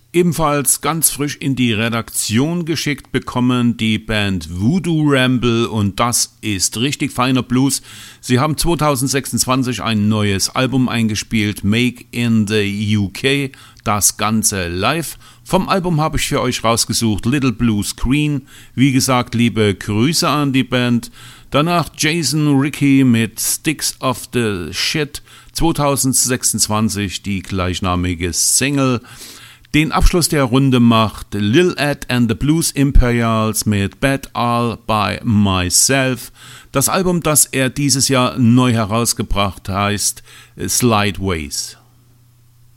Ebenfalls ganz frisch in die Redaktion geschickt bekommen die Band Voodoo Ramble und das ist richtig feiner Blues. Sie haben 2026 ein neues Album eingespielt, Make in the UK, das Ganze live. Vom Album habe ich für euch rausgesucht Little Blue Screen. Wie gesagt, liebe Grüße an die Band. Danach Jason Ricky mit Sticks of the Shit, 2026 die gleichnamige Single. Den Abschluss der Runde macht Lil Ed and the Blues Imperials mit Bad All by Myself. Das Album, das er dieses Jahr neu herausgebracht heißt Slideways.